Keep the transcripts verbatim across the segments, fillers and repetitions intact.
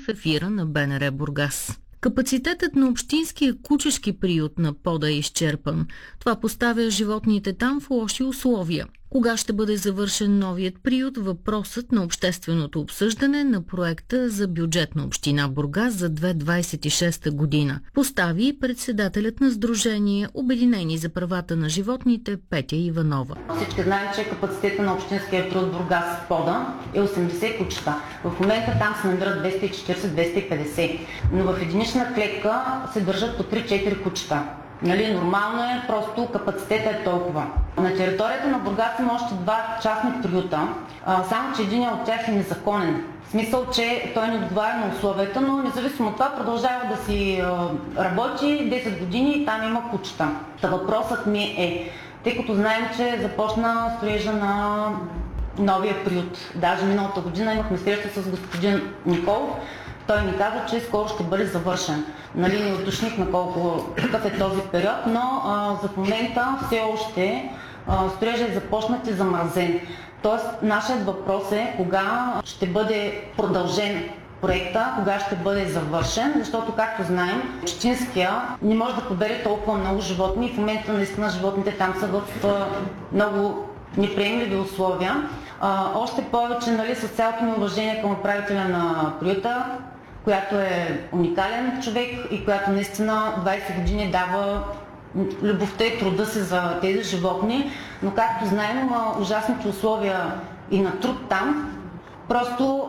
в ефира на БНР Бургас. Капацитетът на общинския кучешки приют на Пода е изчерпан. Това поставя животните там в лоши условия. Кога ще бъде завършен новият приют, въпросът на общественото обсъждане на проекта за бюджет на община Бургас за две хиляди двадесет и шеста година постави председателят на Сдружение Обединени за правата на животните Петя Иванова. Всички знаем, че капацитета на общинския приют Бургас Пода е осемдесет кучета. В момента там се намират двеста и четиридесет до двеста и петдесет, но в единична клетка се държат по три-четири кучета. Нали, нормално е, просто капацитета е толкова. На територията на Бургас има още два частни приюта, а, само че един от тях е незаконен. В смисъл, че той не отговаря на условията, но независимо от това продължава да си а, работи десет години и там има кучета. Та въпросът ми е, тъй като знаем, че започна строежа на новия приют. Даже миналата година имахме среща с господин Николов. Той ни каза, че скоро ще бъде завършен. Нали, не уточнихме колко какъв е този период, но а, за момента все още строежът е започнат и замразен. Тоест, нашият въпрос е кога ще бъде продължен проекта, кога ще бъде завършен, защото, както знаем, общинския не може да побере толкова много животни и в момента наистина животните там са в а, много неприемливи условия. А, още повече, нали, с цялото ми уважение към управителя на приюта, която е уникален човек и която наистина двадесет години дава любовта и труда си за тези животни, но както знаем, има ужасните условия и на труд там. Просто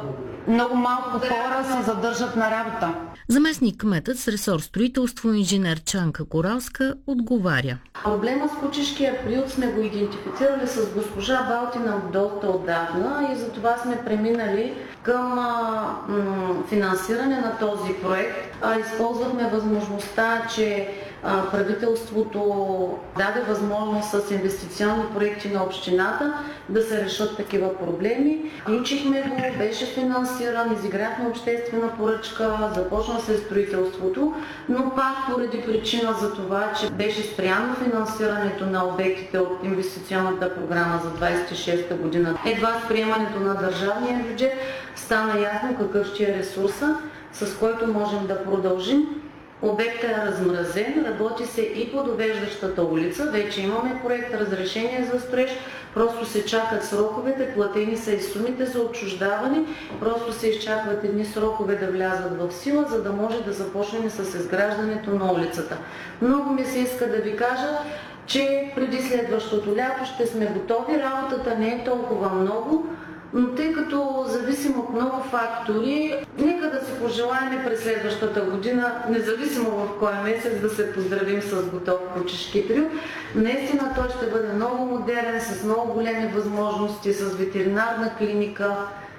е, много малко хора се задържат на работа. Заместник кметът с ресор строителство инженер Чанка Коралска отговаря. Проблема с кучешкия приют сме го идентифицирали с госпожа Балтина доста отдавна и затова сме преминали към а, м, финансиране на този проект. А, използвахме възможността, че а, правителството даде възможност с инвестиционни проекти на общината да се решат такива проблеми. Включихме го, беше финансиран, изиграхме обществена поръчка, започна се строителството, но пак поради причина за това, че беше спряно финансирането на обектите от инвестиционната програма за двадесет и шеста година. Едва с приемането на държавния бюджет стана ясно какъв ще е ресурса, с който можем да продължим. Обектът е размразен, работи се и по довеждащата улица, вече имаме проект, разрешение за строеж, просто се чакат сроковете, платени са и сумите за отчуждаване, просто се изчакват едни срокове да влязат в сила, за да може да започнем с изграждането на улицата. Много ми се иска да ви кажа, че преди следващото лято ще сме готови, работата не е толкова много, но тъй като зависим от много фактори, нека да се пожелаем през следващата година, независимо в кой месец, да се поздравим с готов кучешки приют. Наистина той ще бъде много модерен, с много големи възможности, с ветеринарна клиника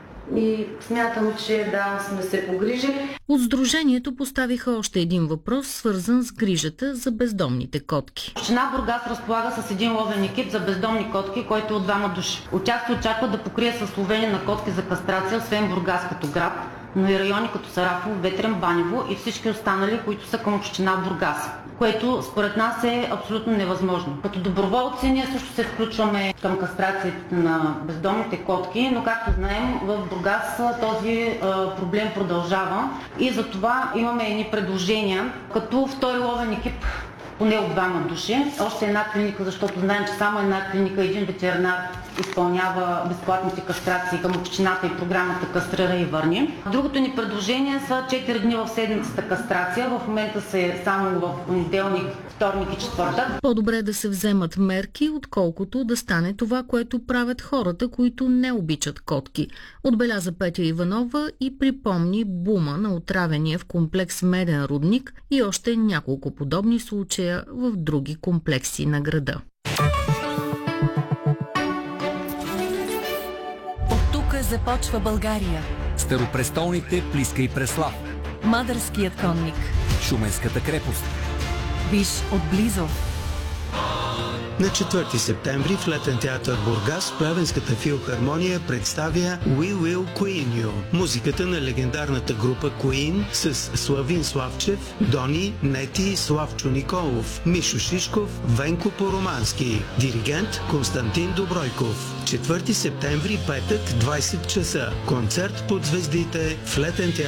и смятам, че да, сме се погрижили. От Сдружението поставиха още един въпрос, свързан с грижата за бездомните котки. Община Бургас разполага с един ловен екип за бездомни котки, който е от двама души. От тях се очаква да покрие със ловене на котки за кастрация, освен Бургас като град, но и райони като Сарафово, Ветрен, Банево и всички останали, които са към община Бургас, което според нас е абсолютно невъзможно. Като доброволци ние също се включваме към кастрацията на бездомните котки, но както знаем, в Бургас този а, проблем продължава и за това имаме едни предложения, като втори ловен екип поне от двама души, още една клиника, защото знаем, че само една клиника, един ветеринар изпълнява безплатните кастрации към общината и програмата Кастрира и върни. Другото ни предложение са четири дни в седмицата кастрация. В момента се само в понеделник, вторник и четвъртък. По-добре да се вземат мерки, отколкото да стане това, което правят хората, които не обичат котки. Отбеляза Петя Иванова и припомни бума на отравения в комплекс Меден рудник и още няколко подобни случая в други комплекси на града. Започва България. Старопрестолните Плиска и Преслав. Мадърският конник. Шуменската крепост. Виж отблизо. На четвърти септември в Летен театър Бургас Плевенската филхармония представя We Will Queen You. Музиката на легендарната група Queen с Славин Славчев, Дони, Нети, Славчо Николов, Мишо Шишков, Венко Поромански. Диригент Константин Добройков. четвърти септември, петък, двадесет часа. Концерт под звездите в Летен театър.